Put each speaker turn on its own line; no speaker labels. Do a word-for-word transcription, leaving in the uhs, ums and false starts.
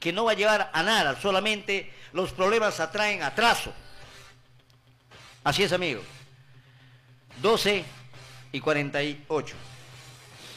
que no va a llevar a nada, solamente los problemas atraen atraso. Así es, amigo. doce y cuarenta y ocho.